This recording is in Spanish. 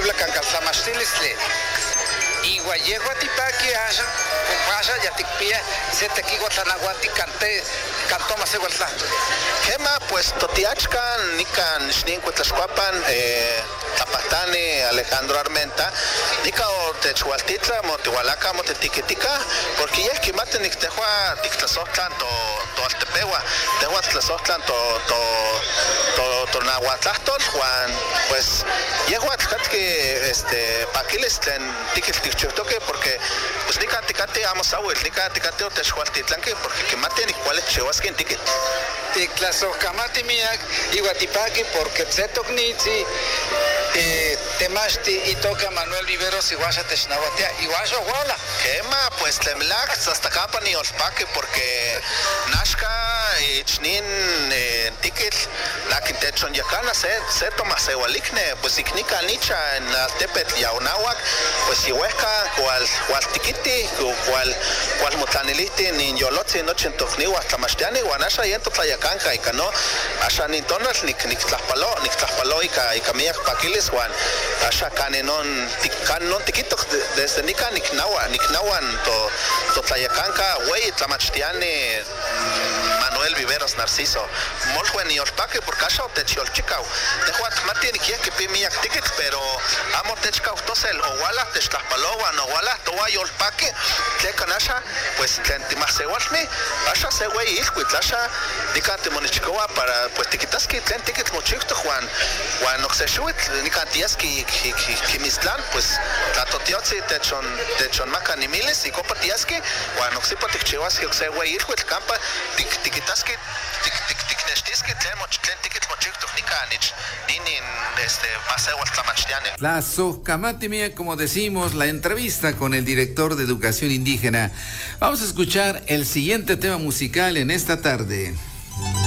Puebla Cancaltlamachtilistle. Igual llego a Tipaqui, pasa ya tipía, se te quigo Tanahuati, cantó más igual. Kema, pues Totiachkan, Nikan, Xnincuetlaxcuapan, Tapatane, Alejandro Armenta, Nika o Techualtitla, Motihualaca, Motetiquitica, porque ya es que maten Nictehua, Tictlasotlan, to Altepehua, Tehua Tlasotlan, to Nahuatlastol, Juan, pues, llego a que Paquiles, Tiquiltichotoque, porque, pues, Nika Ticate, Amos Awel, Nika Ticate o Techualtitlanque, porque que maten y cuáles chevasquen ticket. Ticlasocamati miak, Iguatipaqui, porque Tzetoknitzi, Temachti y toca Manuel Viveros y Guasha Technahuatia y Guasha Guala. Quema, pues Temlax hasta capa ni Olpaque, porque Nashka y Chnin Ticket, la Quintechon Yacana, se toma Sewalikne, pues Iknika Nicha en la Tepet Yaunahuac, pues Ihueca, cual Tiquiti, cual Mutaniliti, ni Yolotzi, no Chentofniwa, Tlamashtiani, Guanasha y Entotayacanca, y Cano, Asha Nintonas, ni Tlapalo, y Camiac Paquiles, Juan, Asha Canenon, Tiquito, desde Nika, Niknawan, Tlayacanca, Wey, Tlamachtiani, Manuel Viveros Narciso, Molhuen y Olpaque, porque Asha Techolchicao, Tehuat Martin, que pimiac ticket, pero amo Techcao Tosel, o Wala, Techlapaloa, no Wala, Toa y Olpaque, Tlecanasha, pues Tlentimasewalme, Asha se wey, Ilquit, Asha, Nicante Monichicoa, para pues Tiquitaski, Tlen Ticket Mochicto, Juan Oxeshuit, Nicantiaski, Quimistlan, pues la Totiotzi, Techon Macanimiles, y Copatiaski, Juan Oxipo Tichiwaski, Oxe wey, Ilquit, Campa, Tiquitaski, Tiquitiski, Tlen Ticket Mochicto, Nicanich, Ninin, Masewal Tlamachtiane. La Sojcamatimia, como decimos, la entrevista con el director de Educación Indígena. Vamos a escuchar el siguiente tema musical en esta tarde.